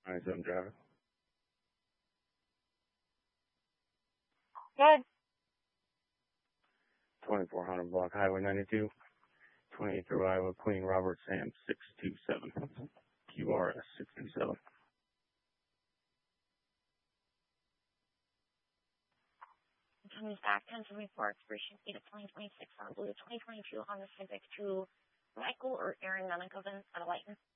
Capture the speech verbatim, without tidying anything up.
ninety-seven driver. Good. twenty-four hundred block Highway ninety-two. twenty-eight through Iowa, Queen Robert Sam six two seven. Q R S six two seven. Comes back ten seventy-four expiration date of twenty twenty-six on blue twenty twenty-two Honda Civic to Michael or Aaron Nunnicoven at a license.